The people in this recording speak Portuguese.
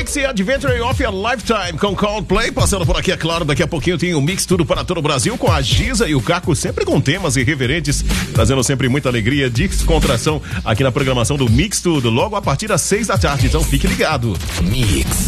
Mix e Adventure of a Lifetime com Coldplay. Passando por aqui, é claro, daqui a pouquinho tem um Mix Tudo para todo o Brasil com a Giza e o Caco, sempre com temas irreverentes, trazendo sempre muita alegria, descontração aqui na programação do Mix Tudo, logo a partir das 6 da tarde. Então fique ligado. Mix.